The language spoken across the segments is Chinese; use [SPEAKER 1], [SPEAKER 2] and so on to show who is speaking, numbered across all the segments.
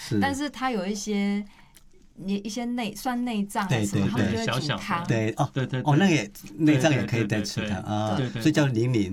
[SPEAKER 1] 但是它有一些算内脏的什么，他们就会煮汤。
[SPEAKER 2] 对哦，
[SPEAKER 3] 对，
[SPEAKER 2] 那个内脏也可以再吃汤啊，所以叫零零，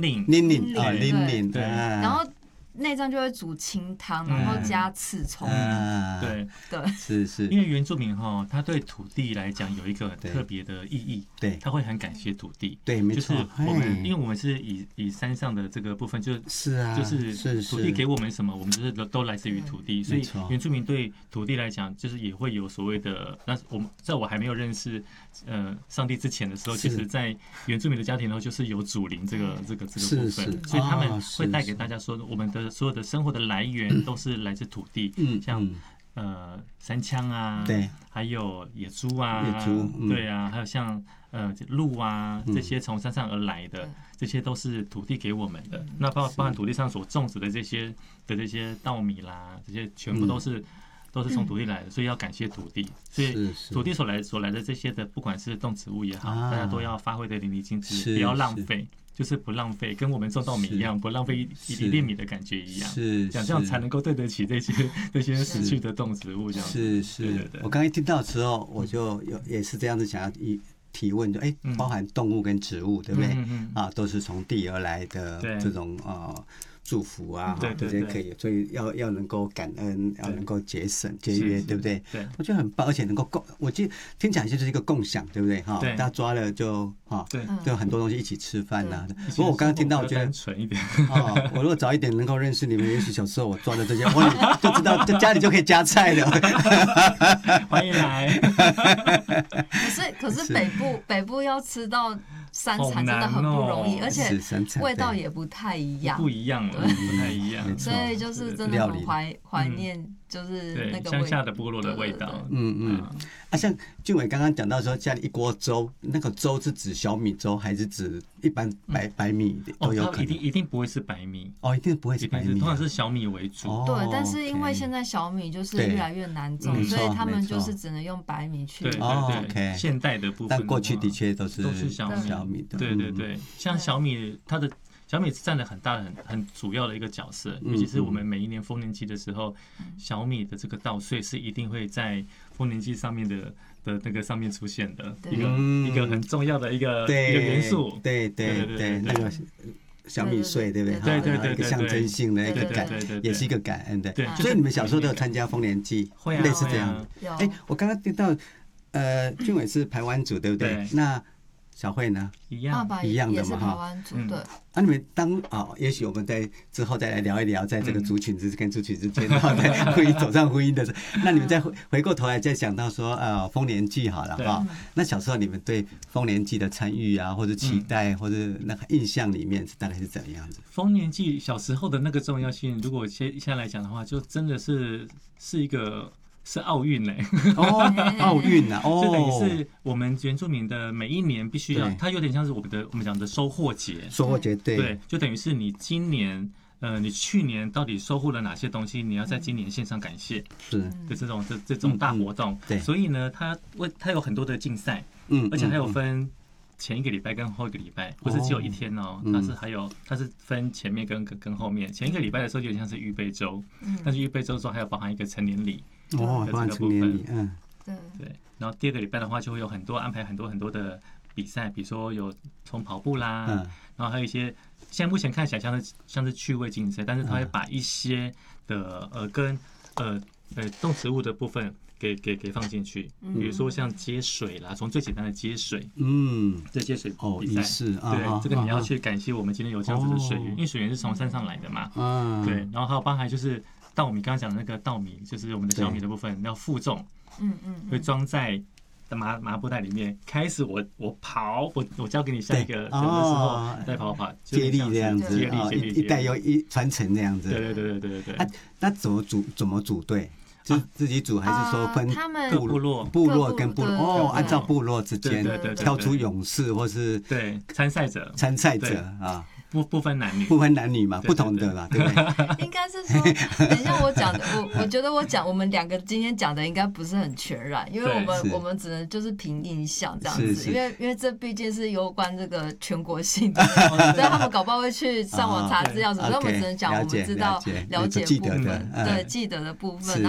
[SPEAKER 3] 对，
[SPEAKER 1] 然后内脏就会煮清汤，然后加刺葱。
[SPEAKER 3] 对，
[SPEAKER 2] 是，
[SPEAKER 3] 因为原住民他对土地来讲有一个很特别的意义，
[SPEAKER 2] 对，
[SPEAKER 3] 他会很感谢土地，
[SPEAKER 2] 对，没错。
[SPEAKER 3] 就是因为我们是以山上的这个部分，就是土地给我们什么，我们就是都来自于土地，所以原住民对土地来讲，就是也会有所谓的。那在我还没有认识上帝之前的时候，其实在原住民的家庭呢，就是有祖灵这个部分，所以他们会带给大家说，我们的所有的生活的来源都是来自土地，像山羌啊，
[SPEAKER 2] 对，
[SPEAKER 3] 还有野猪啊，对啊，还有像鹿啊，这些从山上而来的，这些都是土地给我们的。那包含土地上所种植的这些稻米啦，这些全部都是从土地来的，所以要感谢土地。所以土地所来的这些的，不管是动植物也好，大家都要发挥的淋漓尽致，不要浪费。就是不浪费，跟我们种稻米一样，不浪费一粒米的感觉一样。这样才能够对得起这些死去的动植物。这样
[SPEAKER 2] 是。我刚一听到的时候，我就也是这样子想要提问，就包含动物跟植物，对不对？都是从地而来的这种祝福啊，这些可以，所以要能够感恩，要能够节约，对不对？
[SPEAKER 3] 对，
[SPEAKER 2] 我觉得很棒，而且能够我记得听起来就是一个共享，对不对？大家抓了就就很多东西一起吃饭呐。不过我刚刚听到，我觉得
[SPEAKER 3] 单纯一点
[SPEAKER 2] 我如果早一点能够认识你们，也许小时候我抓的这些，我就知道家里就可以加菜了。
[SPEAKER 3] 欢迎来。
[SPEAKER 1] 可是北部要吃到3餐真的很不容易，而且味道也不太一样，
[SPEAKER 3] 不太一样，
[SPEAKER 1] 所以就是真的很怀念，就是那个
[SPEAKER 3] 乡下的部落的味道。
[SPEAKER 2] 像俊伟刚刚讲到说，家里一锅粥，那个粥是指小米粥，还是指一般白米都有可能？
[SPEAKER 3] 一定不会是白米
[SPEAKER 2] 一定不会是白米，
[SPEAKER 3] 通常是小米为主。
[SPEAKER 1] 对，但是因为现在小米就是越来越难种，所以他们就是只能用白米去。
[SPEAKER 3] 对，现代的部分，
[SPEAKER 2] 但过去的确都是
[SPEAKER 3] 小米的。对，像小米小米占了很大的很主要的一个角色，尤其是我们每一年丰年祭的时候，小米的这个稻穗是一定会在丰年祭上面的那个上面出现的一个很重要的一个元素。对，
[SPEAKER 2] 那个小米穗，对不对？对，一个象征性的一个也是一个感恩的。所以你们小时候都有参加丰年祭，类似这样。我刚刚听到俊伟是排湾族，对不对？那小慧呢？
[SPEAKER 1] 一样的嘛哈。对。
[SPEAKER 2] 你们也许我们之后再来聊一聊，在这个族群跟族群之间，然后在走上婚姻的时候，那你们再回过头来再想到说丰年祭好了哈。那小时候你们对丰年祭的参与啊，或者期待，或者那个印象里面大概是怎么样子？
[SPEAKER 3] 丰年祭小时候的那个重要性，如果现在来讲的话，就真的是一个。是奥运嘞，
[SPEAKER 2] 奥运啊，
[SPEAKER 3] 就等于是我们原住民的每一年必须要，它有点像是我们讲的收获节，对，就等于是你今年，你去年到底收获了哪些东西，你要在今年线上感谢，
[SPEAKER 2] 是
[SPEAKER 3] 的这种大活动，对，所以呢，它有很多的竞赛，而且还有分前一个礼拜跟后一个礼拜，不是只有一天哦，它是分前面跟后面，前一个礼拜的时候有点像是预备周，但是预备周之后还有包含一个成年礼。
[SPEAKER 2] 包含成年礼，
[SPEAKER 3] 对。然后第二个礼拜的话，就会有安排很多的比赛，比如说有从跑步啦，然后还有一些现在目前看起来像是趣味竞赛，但是它会把一些的跟动植物的部分给放进去，比如说像接水啦，从最简单的接水，这接水比赛，对，这个你要去感谢我们今天有这样子的水源，因为水源是从山上来的嘛，对，然后还有包含就是稻米，刚刚讲的那个稻米，就是我们的小米的部分要负重，会装在麻布袋里面。开始我跑，我交给你下一个的时候再跑，
[SPEAKER 2] 接力这样子，一代又一传承这样子。
[SPEAKER 3] 对。
[SPEAKER 2] 那怎么组队？是自己组还是说分部落跟部落？按照部落之间挑出勇士或是
[SPEAKER 3] 参赛者
[SPEAKER 2] 啊。
[SPEAKER 3] 不分男女
[SPEAKER 2] 嘛，不同的啦，对不对？
[SPEAKER 1] 应该是说，等一下我讲的，我觉得我们两个今天讲的应该不是很全然，因为我们只能就是凭印象这样子，因为这毕竟是有关这个全国性的，所以他们搞不好会去上网查资料什么，所以我们只能讲我们知道了解部分，对，记得的部分。